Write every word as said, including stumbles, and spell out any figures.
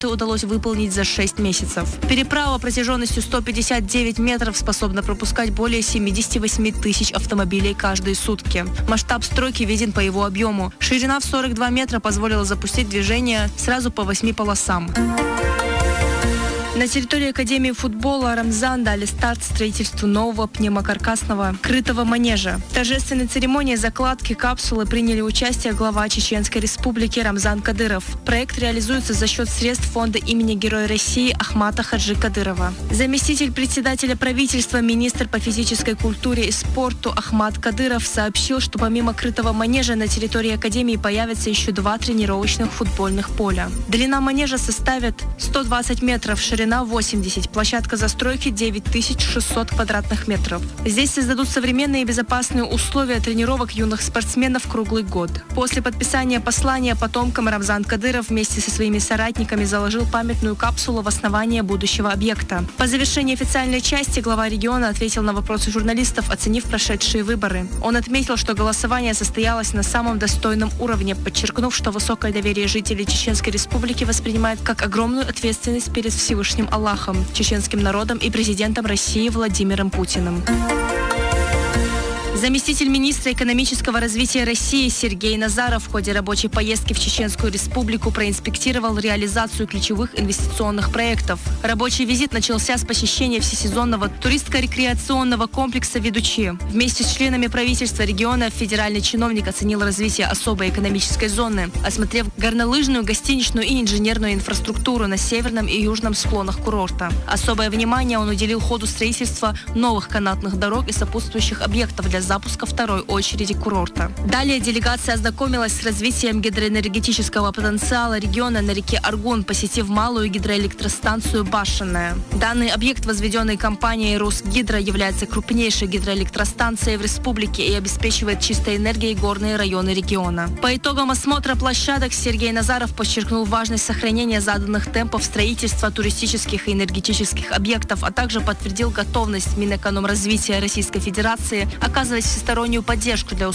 удалось выполнить за шесть месяцев. Переправа протяженностью сто пятьдесят девять метров способна пропускать более семьдесят восемь тысяч автомобилей каждые сутки. Масштаб стройки виден по его объему. Ширина в сорок два метра позволила запустить движение сразу по восьми полосам. На территории Академии футбола «Рамзан» дали старт строительству нового пневмокаркасного крытого манежа. В торжественной церемонии закладки капсулы приняли участие глава Чеченской Республики Рамзан Кадыров. Проект реализуется за счет средств фонда имени Героя России Ахмата Хаджи Кадырова. Заместитель председателя правительства, министр по физической культуре и спорту Ахмат Кадыров сообщил, что помимо крытого манежа на территории Академии появятся еще два тренировочных футбольных поля. Длина манежа составит сто двадцать метров, ширина восемьдесят, площадка застройки девять тысяч шестьсот квадратных метров. Здесь создадут современные и безопасные условия тренировок юных спортсменов круглый год. После подписания послания потомкам Рамзан Кадыров вместе со своими соратниками заложил памятную капсулу в основание будущего объекта. По завершении официальной части глава региона ответил на вопросы журналистов, оценив прошедшие выборы. Он отметил, что голосование состоялось на самом достойном уровне, подчеркнув, что высокое доверие жителей Чеченской Республики воспринимают как огромную ответственность перед Всевышним Аллахом, чеченским народом и президентом России Владимиром Путиным. Заместитель министра экономического развития России Сергей Назаров в ходе рабочей поездки в Чеченскую Республику проинспектировал реализацию ключевых инвестиционных проектов. Рабочий визит начался с посещения всесезонного туристско-рекреационного комплекса «Ведучи». Вместе с членами правительства региона федеральный чиновник оценил развитие особой экономической зоны, осмотрев горнолыжную, гостиничную и инженерную инфраструктуру на северном и южном склонах курорта. Особое внимание он уделил ходу строительства новых канатных дорог и сопутствующих объектов для запуска второй очереди курорта. Далее делегация ознакомилась с развитием гидроэнергетического потенциала региона на реке Аргун, посетив малую гидроэлектростанцию «Башенная». Данный объект, возведенный компанией «Росгидро», является крупнейшей гидроэлектростанцией в республике и обеспечивает чистой энергией горные районы региона. По итогам осмотра площадок Сергей Назаров подчеркнул важность сохранения заданных темпов строительства туристических и энергетических объектов, а также подтвердил готовность Минэкономразвития Российской Федерации оказывать всестороннюю поддержку для